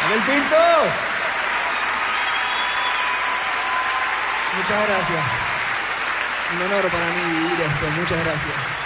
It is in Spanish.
Abel Pintos. Muchas gracias. Un honor para mí vivir esto. Muchas gracias.